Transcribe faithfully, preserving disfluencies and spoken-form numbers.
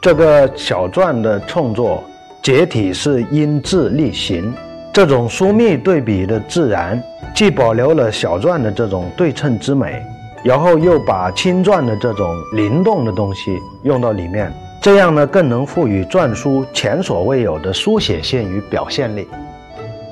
这个小篆的创作结体是因字立形，这种疏密对比的自然，既保留了小篆的这种对称之美，然后又把轻篆的这种灵动的东西用到里面，这样呢更能赋予篆书前所未有的书写性与表现力。